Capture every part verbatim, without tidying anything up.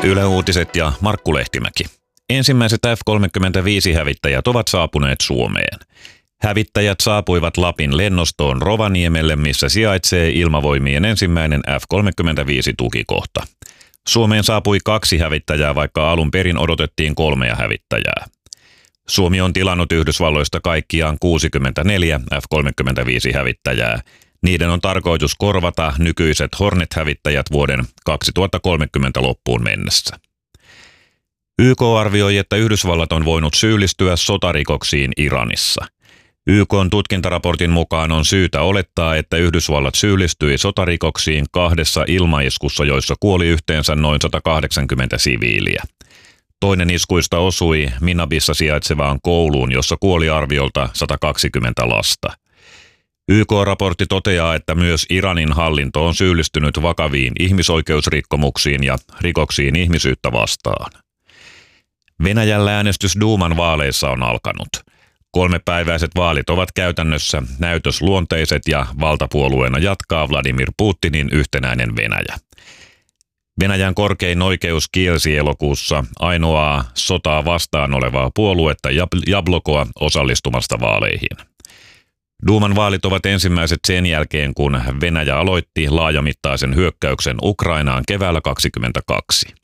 Yle Uutiset ja Markku Lehtimäki. Ensimmäiset F kolmekymmentäviisi-hävittäjät ovat saapuneet Suomeen. Hävittäjät saapuivat Lapin lennostoon Rovaniemelle, missä sijaitsee Ilmavoimien ensimmäinen F kolmekymmentäviisi-tukikohta. Suomeen saapui kaksi hävittäjää, vaikka alun perin odotettiin kolmea hävittäjää. Suomi on tilannut Yhdysvalloista kaikkiaan kuusikymmentäneljä F kolmekymmentäviisi-hävittäjää. Niiden on tarkoitus korvata nykyiset Hornet-hävittäjät vuoden kaksituhattakolmekymmentä loppuun mennessä. Y K arvioi, että Yhdysvallat on voinut syyllistyä sotarikoksiin Iranissa. Y K:n tutkintaraportin mukaan on syytä olettaa, että Yhdysvallat syyllistyi sotarikoksiin kahdessa ilmaiskussa, joissa kuoli yhteensä noin sata kahdeksankymmentä siviiliä. Toinen iskuista osui Minabissa sijaitsevaan kouluun, jossa kuoli arviolta sata kaksikymmentä lasta. Y K-raportti toteaa, että myös Iranin hallinto on syyllistynyt vakaviin ihmisoikeusrikkomuksiin ja rikoksiin ihmisyyttä vastaan. Venäjällä äänestys Duuman vaaleissa on alkanut. Kolmepäiväiset vaalit ovat käytännössä näytösluonteiset ja valtapuolueena jatkaa Vladimir Putinin yhtenäinen Venäjä. Venäjän korkein oikeus kielsi elokuussa ainoaa sotaa vastaan olevaa puoluetta Jablokoa osallistumasta vaaleihin. Duuman vaalit ovat ensimmäiset sen jälkeen, kun Venäjä aloitti laajamittaisen hyökkäyksen Ukrainaan keväällä kaksikymmentäkaksi.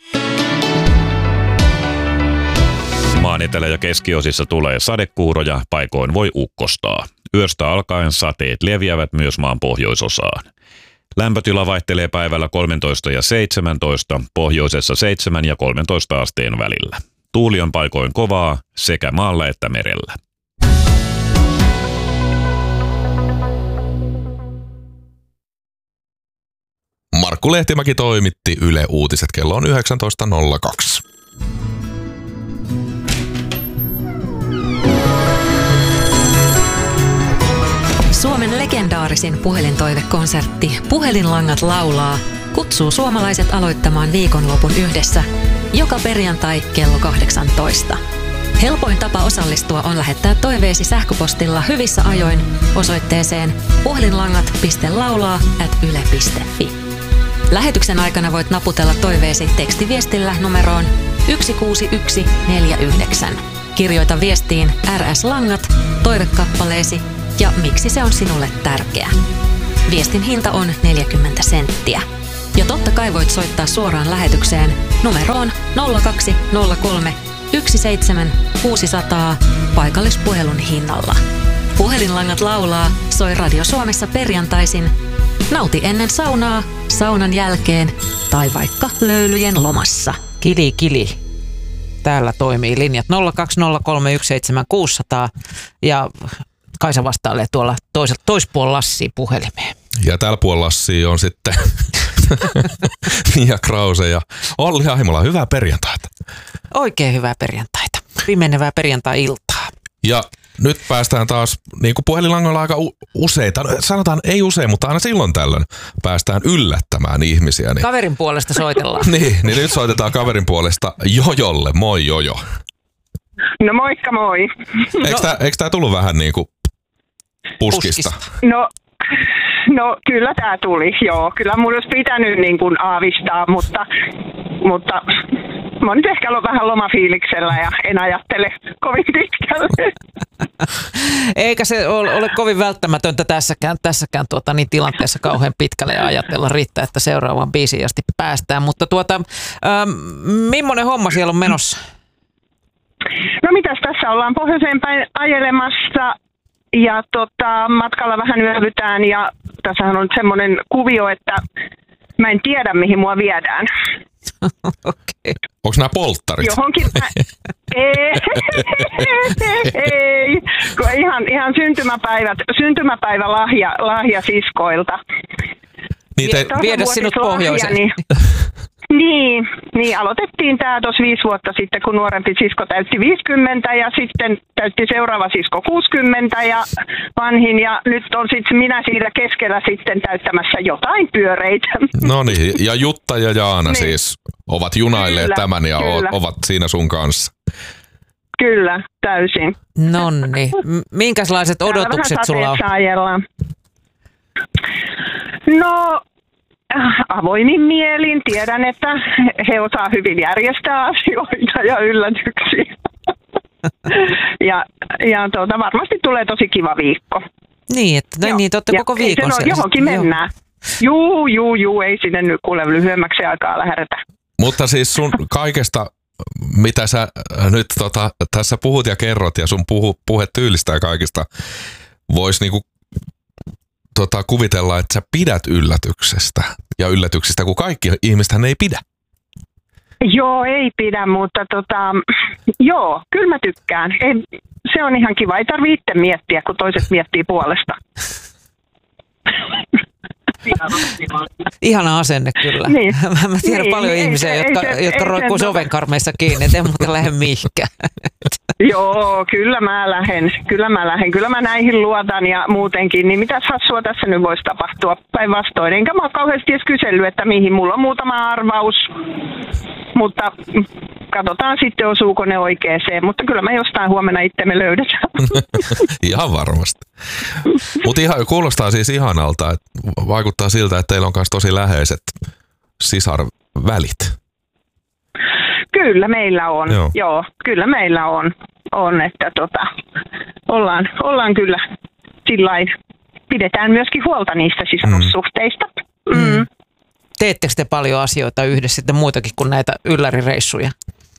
Maan etelä- ja keskiosissa tulee sadekuuroja, paikoin voi ukkostaa. Yöstä alkaen sateet leviävät myös maan pohjoisosaan. Lämpötila vaihtelee päivällä kolmetoista ja seitsemäntoista, pohjoisessa seitsemän ja kolmetoista asteen välillä. Tuuli on paikoin kovaa sekä maalla että merellä. Markku Lehtimäki toimitti Yle Uutiset, kello on yhdeksäntoista nolla kaksi. Suomen legendaarisin puhelintoivekonsertti Puhelinlangat laulaa kutsuu suomalaiset aloittamaan viikonlopun yhdessä joka perjantai kello kahdeksantoista. Helpoin tapa osallistua on lähettää toiveesi sähköpostilla hyvissä ajoin osoitteeseen puhelinlangat piste laulaa ät yle piste fi. Lähetyksen aikana voit naputella toiveesi tekstiviestillä numeroon yksi kuusi yksi neljä yhdeksän. Kirjoita viestiin R S-langat, toivekappaleesi ja miksi se on sinulle tärkeä. Viestin hinta on neljäkymmentä senttiä. Ja totta kai voit soittaa suoraan lähetykseen numeroon nolla kaksi nolla kolme yksi seitsemän kuusi nolla nolla paikallispuhelun hinnalla. Puhelinlangat laulaa soi Radio Suomessa perjantaisin. Nauti ennen saunaa, saunan jälkeen tai vaikka löylyjen lomassa. Kili, kili. Täällä toimii linjat nolla kaksi nolla kolme yksi seitsemän kuusi nolla nolla ja Kaisa vastailee tuolla toisella, toispuolella Lassia puhelimeen. Ja tällä puolella Lassia on sitten Mia Krause ja Olli Ahimola. Hyvää perjantaita. Oikein hyvää perjantaita. Pimenevää perjantai-iltaa. Ja nyt päästään taas, niin kuin puhelinlangoilla aika useita, sanotaan ei usein, mutta aina silloin tällöin päästään yllättämään ihmisiä. Niin, kaverin puolesta soitellaan. niin, niin nyt soitetaan kaverin puolesta Jojolle. Moi Jojo. No moikka moi. Eikö no. tämä tullut vähän niin kuin puskista? puskista? No, no kyllä tämä tuli, joo. Kyllä mun olisi pitänyt niin kuin aavistaa, mutta, mutta mä oon nyt ehkä ollut vähän lomafiiliksellä ja en ajattele kovin pitkälle. Eikä se ole, ole kovin välttämätöntä tässäkään, tässäkään tuota, niin tilanteessa kauhean pitkälle ja ajatella riittää, että seuraavan biisiin asti päästään. Mutta tuota, ähm, millainen homma siellä on menossa? No mitäs tässä ollaan pohjoiseen päin ajelemassa ja tota, matkalla vähän yövytään ja tässähän on semmoinen kuvio, että mä en tiedä mihin mua viedään. Okay. Onko nämä polttarit? Johonkin mä... ei, ei. Ihan, ihan syntymäpäivät, syntymäpäivälahja lahja siskoilta. Niin te... Viedä sinut pohjoiseen. Niin, niin, niin, aloitettiin tämä tuossa viisi vuotta sitten, kun nuorempi sisko täytti viisikymmentä ja sitten täytti seuraava sisko kuusikymmentä ja vanhin ja nyt on sitten minä siitä keskellä sitten täyttämässä jotain pyöreitä. No niin, ja Jutta ja Jaana niin. Siis ovat junailleet kyllä, tämän ja kyllä. ovat siinä sun kanssa. Kyllä, täysin. Nonni. Minkälaiset odotukset sulla on? Ajellaan. No... avoimin mielin. Tiedän, että he osaa hyvin järjestää asioita ja yllätyksiä. ja ja tuota, varmasti tulee tosi kiva viikko. Niin, että no, niin, totta koko viikon siellä. Johonkin mennään. Juu, juu, juu, ei sinne nyt kuule lyhyemmäksi aikaa lähdetä. Mutta siis sun kaikesta, mitä sä nyt tota, tässä puhut ja kerrot ja sun puhu, puhe tyylistä ja kaikista, vois niinku tota, kuvitella, että sä pidät yllätyksestä ja yllätyksistä, kun kaikki ihmisethän ei pidä. Joo, ei pidä, mutta tota, joo, kyllä mä tykkään. Ei, se on ihan kiva. Ei tarvitse itse miettiä, kun toiset miettii puolesta. Ihana asenne kyllä. Niin. Mä tiedän niin, paljon ei, ihmisiä, ei, jotka, ei, jotka ei, roikkuu ei, ovenkarmeissa kiinni, et ei muuten lähde mihinkään. Joo, kyllä mä lähden. Kyllä mä lähden. Kyllä mä näihin luotan ja muutenkin. Niin mitäs hassua tässä nyt voisi tapahtua päinvastoin. Enkä mä ole kauheasti edes kysellyt, että mihin. Mulla on muutama arvaus. Mutta katsotaan sitten, osuuko ne oikeeseen. Mutta kyllä mä jostain huomenna itsemme löydetään. Ihan varmasti. Mutta ihan, kuulostaa siis ihanalta, että vaikuttaa siltä, että teillä on myös tosi läheiset sisarvälit. Kyllä meillä on, joo, joo kyllä meillä on, on että tota, ollaan, ollaan kyllä sillain, pidetään myöskin huolta niistä sisarussuhteista. Mm. Mm. Teettekö te paljon asioita yhdessä sitten muitakin kuin näitä yllärireissuja?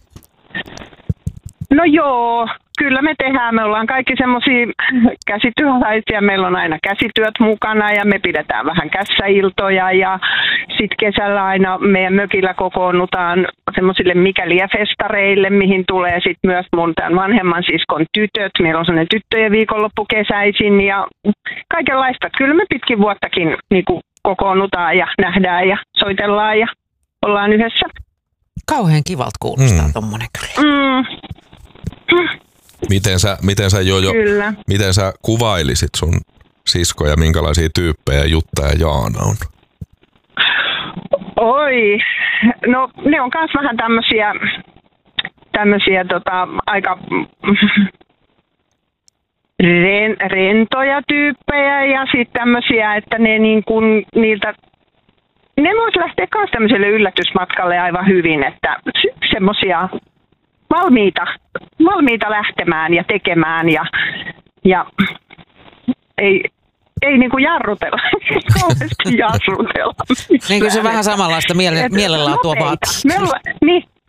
No joo, kyllä me tehdään. Me ollaan kaikki semmoisia käsityöläisiä. Meillä on aina käsityöt mukana ja me pidetään vähän kässäiltoja. Ja sitten kesällä aina meidän mökillä kokoonnutaan semmoisille mikäliä-festareille, mihin tulee sitten myös mun tämän vanhemman siskon tytöt. Meillä on semmoinen tyttöjen viikonloppu kesäisin ja kaikenlaista. Kyllä me pitkin vuottakin niin kuin kokoonnutaan ja nähdään ja soitellaan ja ollaan yhdessä. Kauhean kivalta kuulostaa mm. tommonen kyllä. Mm. Miten sä, miten sä Jojo, miten sä kuvailisit sun siskoja, minkälaisia tyyppejä Jutta ja Jaana on? Oi, no ne on kans vähän tämmösiä, tämmösiä tota, aika ren, rentoja tyyppejä ja sitten tämmösiä, että ne niin kun niiltä, ne vois lähteä kans tämmöiselle yllätysmatkalle aivan hyvin, että semmosia valmiita, valmiita lähtemään ja tekemään ja, ja ei, ei niinku jarrutella, kauheasti jarrutella. Niin kuin se vähän samanlaista miele- mielenlaatua vaatii. Me ollaan, niin,